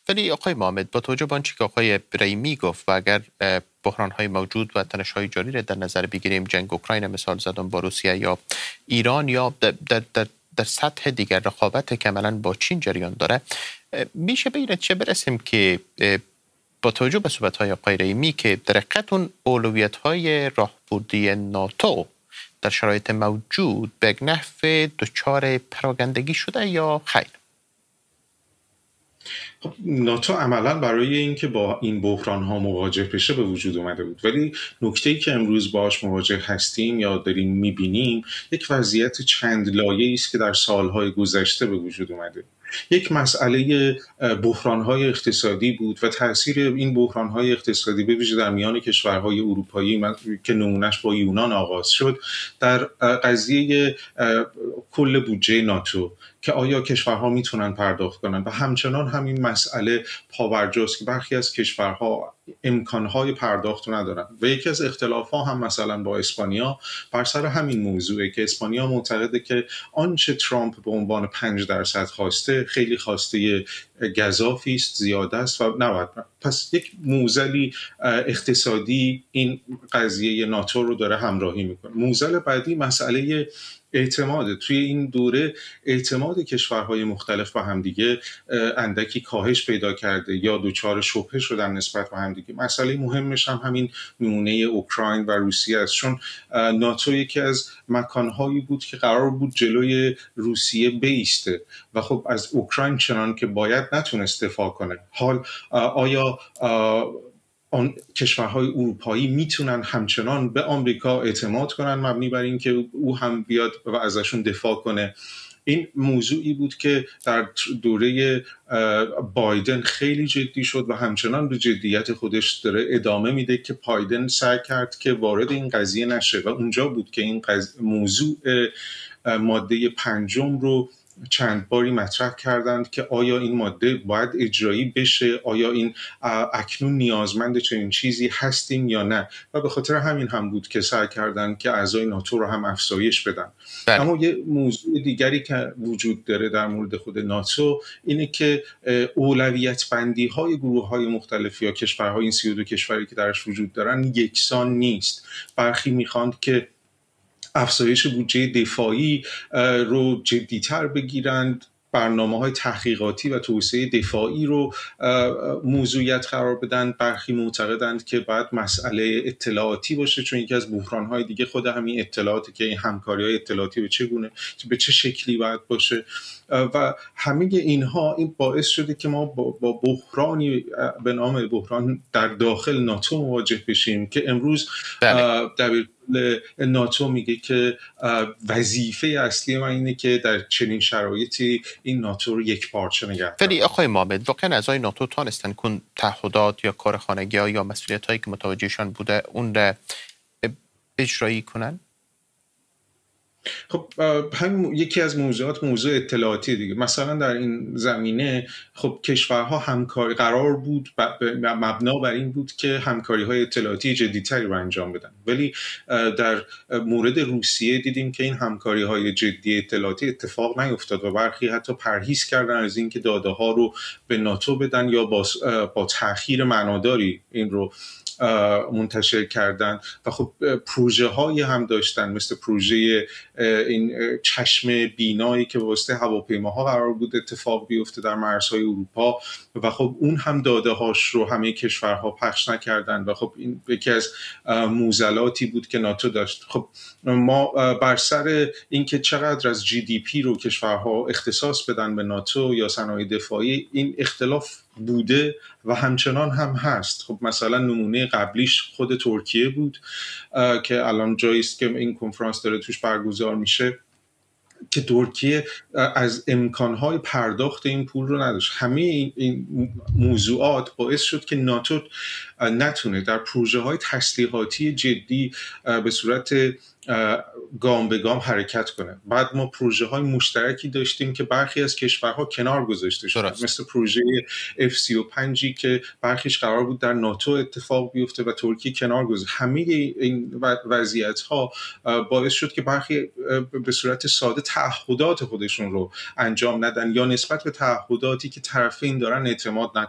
ولی آقای محمد، با توجه به آنچه که آقای رحیمی گفت و اگر بحران‌های موجود و تنش‌های جاری را در نظر بگیریم، جنگ اوکراین مثال زدم با روسیه یا ایران یا در سطح دیگر رقابت که عملاً با چین جریان داره، میشه به این نتیجه برسیم که با توجه به صحبت‌های آقای رحیمی که در حقیقت اون اولویت‌های راهبردی ناتو در شرایط موجود به یک نحو دچار پراگندگی شده یا خیر؟ ناتو عملا برای اینکه با این بحران ها مواجه بشه به وجود اومده بود، ولی نکته‌ای که امروز باهاش مواجه هستیم یا داریم میبینیم یک وضعیت چند لایه‌ای است که در سالهای گذشته به وجود اومده. یک مسئله بحران‌های اقتصادی بود و تاثیر این بحران‌های اقتصادی به ویژه در میان کشورهای اروپایی که نمونهش با یونان آغاز شد در قضیه کل بودجه ناتو که آیا کشورها میتونن پرداخت کنن و همچنان همین مسئله پابرجاست که برخی از کشورها امکانهای پرداخت رو ندارن و یکی از اختلاف‌ها هم مثلا با اسپانیا بر سر همین موضوعه که اسپانیا معتقده که آنچه ترامپ به عنوان 5% خواسته خیلی خواسته گزافی است، زیاده است و نباید. پس یک موزلی اقتصادی این قضیه ناتو رو داره همراهی میکنه. موزل بعدی مسئله اعتماد. توی این دوره اعتماد کشورهای مختلف به همدیگه اندکی کاهش پیدا کرده یا دچار شبهه شدن نسبت به همدیگه. مسئله مهمش هم همین نمونه اوکراین و روسیه است، چون ناتو یکی از مکانهایی بود که قرار بود جلوی روسیه بایسته و خب از اوکراین چنان که باید نتونست دفاع کنه. حال آیا آن کشورهای اروپایی میتونن همچنان به آمریکا اعتماد کنن مبنی بر این که او هم بیاد و ازشون دفاع کنه؟ این موضوعی بود که در دوره بایدن خیلی جدی شد و همچنان به جدیت خودش داره ادامه میده که بایدن سعی کرد که وارد این قضیه نشه و اونجا بود که این موضوع ماده 5 رو چند باری مطرح کردند که آیا این ماده باید اجرایی بشه، آیا این اکنون نیازمند چنین چیزی هستیم یا نه، و به خاطر همین هم بود که سعی کردند که اعضای ناتو رو هم افزایش بدن. اما یه موضوع دیگری که وجود داره در مورد خود ناتو اینه که اولویت بندی های گروه های مختلف یا کشورهای، این 32 کشوری که درش وجود دارن، یکسان نیست. برخی میخواند که افزایش بودجه دفاعی رو جدی‌تر بگیرند، برنامه‌های تحقیقاتی و توسعه دفاعی رو موضوعیت قرار بدن. برخی معتقدند که باید مسئله اطلاعاتی باشه، چون یکی از بحران‌های دیگه خود همین اطلاعاتی که این همکاری‌های اطلاعاتی به چه شکلی باید باشه و همه اینها این باعث شده که ما با بحرانی به نام بحران در داخل ناتو مواجه بشیم که امروز دبیر ناتو میگه که وظیفه اصلی من اینه که در چنین شرایطی این ناتو رو یک پارچه نگه دارن. ولی آقای محمد، واقعا اعضای ناتو تانستن کن تعهدات یا کارخانگی‌ها یا مسئولیت‌هایی که متوجهشان بوده اون را اجرایی کنن؟ خب همین یکی از موضوعات موضوع اطلاعاتی دیگه. مثلا در این زمینه خب کشورها همکاری قرار بود مبنا بر این بود که همکاری‌های اطلاعاتی جدی‌تری رو انجام بدن، ولی در مورد روسیه دیدیم که این همکاری‌های جدی اطلاعاتی اتفاق نیفتاد و برخی حتی پرهیز کردن از اینکه داده‌ها رو به ناتو بدن یا با تأخیر معناداری این رو منتشر کردن و خب پروژه هایی هم داشتن، مثل پروژه این چشم بینایی که واسطه هواپیماها قرار بود اتفاق بیفته در مرزهای اروپا و خب اون هم داده هاش رو همه کشورها پخش نکردن و خب این یکی از معضلاتی بود که ناتو داشت. خب ما بر سر اینکه چقدر از GDP رو کشورها اختصاص بدن به ناتو یا صنایع دفاعی، این اختلاف بوده و همچنان هم هست. خب مثلا نمونه قبلیش خود ترکیه بود که الان جایی است که این کنفرانس داره توش برگزار میشه که ترکیه از امکانهای پرداخت این پول رو نداشت. همه این موضوعات باعث شد که ناتو نتونه در پروژه های تسلیحاتی جدی به صورت گام به گام حرکت کنه. بعد ما پروژه های مشترکی داشتیم که برخی از کشورها کنار گذاشته شدن، مثل پروژه F-35 که برخیش قرار بود در ناتو اتفاق بیفته و ترکیه کنار گذاشت. همه این وضعیت ها باعث شد که برخی به صورت ساده تعهدات خودشون رو انجام ندن یا نسبت به تعهداتی که طرفین دارن اعتماد نکنن.